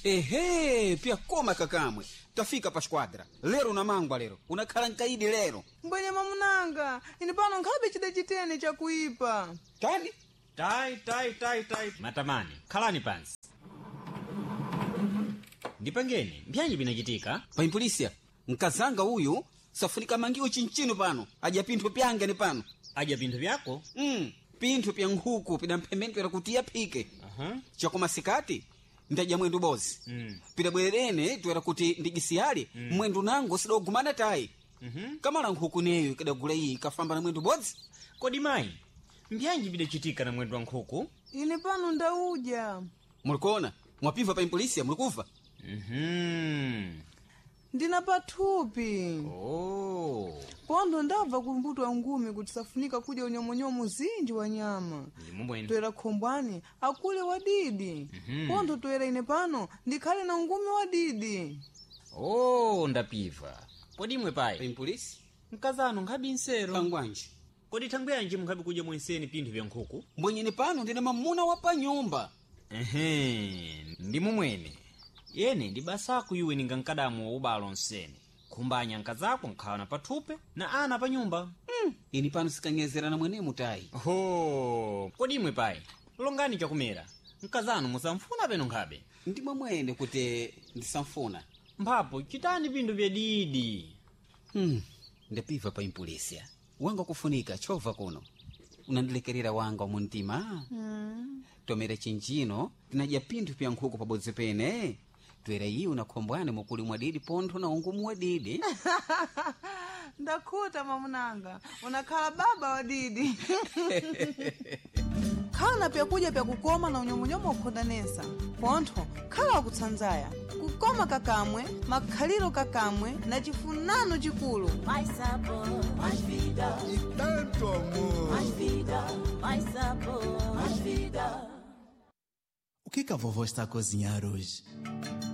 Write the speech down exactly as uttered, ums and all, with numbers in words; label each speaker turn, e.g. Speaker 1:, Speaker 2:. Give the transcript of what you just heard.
Speaker 1: Ehe, pia koma kakamwe. Tafika pa squadra. Lero na mangwa lero. Unakhala nkaidi lero.
Speaker 2: Mbwenye mamunanga, ini pano nkhabe chida chitene cha kuipa.
Speaker 1: Tani?
Speaker 3: Tai, tai, tai, tai. Matamani, khalani pansi. Ndipangeni, mbyanyi binachitika?
Speaker 1: Pa impolisia, nkazanga uyu, safunika mangiwo chinchino pano. Aja pinthu pyange ni pano.
Speaker 3: Aja pinthu vyako?
Speaker 1: Mm, pinthu pya nkhuku pidamphemento kutia phike.
Speaker 3: Aha.
Speaker 1: Chakoma sikati, ndaja mwendu bozi.
Speaker 3: Mm.
Speaker 1: Pidabwerene tuwera kuti ndigisiyali, mm. mwendu nango sidogumana tai.
Speaker 3: Mhm.
Speaker 1: Kamala nkhuku neyo kadagula iyi kafamba na mwendu bozi.
Speaker 3: Kodi mayi, mbyanyi bidachitika na mwendu wa nkhuku?
Speaker 2: Ini pano ndauja.
Speaker 1: Mulikona, mwapimva pa impolisia, mulikufa?
Speaker 3: Mhm.
Speaker 2: Ndina pathupi.
Speaker 3: Oh.
Speaker 2: Pondo ndabva kumbutwa ngumi kuti safunika kudya unyomonyomo zinji wa nyama.
Speaker 3: Ndimubwene.
Speaker 2: Toera khombwani, akule wadidi.
Speaker 3: Mhm.
Speaker 2: Pondo toera ine pano, ndikhale na ngumi wadidi.
Speaker 3: Oh, ndapiva. Kodi mwe
Speaker 1: Pa
Speaker 3: payi?
Speaker 1: impolisia?
Speaker 3: Mkazano nkhabi nsero.
Speaker 1: Pangwanji.
Speaker 3: Kodi thangwe yanji mukhabi kudya mwenseni pinthu vya nkhuku?
Speaker 1: Mbwenyeni pano ndina mamuna wa pa nyumba.
Speaker 3: Ehe, ndimumwene. Yene ndi basaku iwe ninga nkadamu wa ubalo nsene. Kumbanya nkazako nkhawana pathupe na ana pa nyumba.
Speaker 1: Mm. Ini pano sikanyezerana mwene mutai.
Speaker 3: Ho, kodi imwe payi? Longani chakumera. Nkazano musamfuna peno nkhabe.
Speaker 1: Ndimwe mwene kuti ndisamfuna.
Speaker 3: Mphapo chitani pinthu vya didi.
Speaker 1: Hmm. Ndapiva pa impolisia. Wanga kufunika chova kuno. Unandilekerera wanga wa muntima.
Speaker 2: Mm.
Speaker 1: Tomera chinchino, tinadya pinthu pya nkhuku pabodzi pene. Twera iyi unakhombwane mukuli mwa didi pontho na ungumu wa didi.
Speaker 2: Ndakhuta mamunanga, unakhala baba wadidi. Khala pyakudya pyakukoma na unyomonyomo ukhodanesa. Pontho, khala wakutsanzaya. Kukoma kakamwe, makhaliro kakamwe, na chifunano chikulu.
Speaker 4: Mais sabor, mais vida.
Speaker 5: E tanto amor.
Speaker 4: Mais vida, mais sabor, mais vida.
Speaker 6: O que que a vovó está a cozinhar hoje?